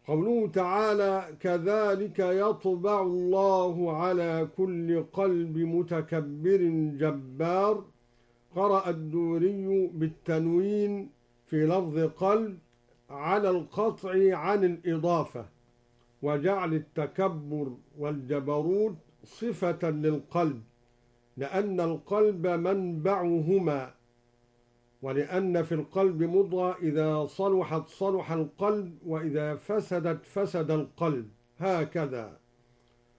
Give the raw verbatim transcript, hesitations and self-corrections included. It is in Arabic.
قوله تعالى: كذلك يطبع الله على كل قلب متكبر جبار. قرأ الدوري بالتنوين في لفظ قلب على القطع عن الإضافة، وجعل التكبر والجبروت صفة للقلب، لأن القلب منبعهما، ولأن في القلب مضغة إذا صلحت صلح القلب، وإذا فسدت فسد القلب، هكذا.